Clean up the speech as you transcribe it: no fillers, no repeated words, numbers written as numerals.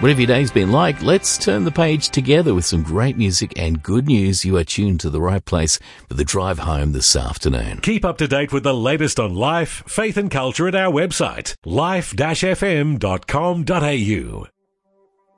Whatever your day's been like, let's turn the page together with some great music and good news. You are tuned to the right place for the drive home this afternoon. Keep up to date with the latest on life, faith and culture at our website, life-fm.com.au.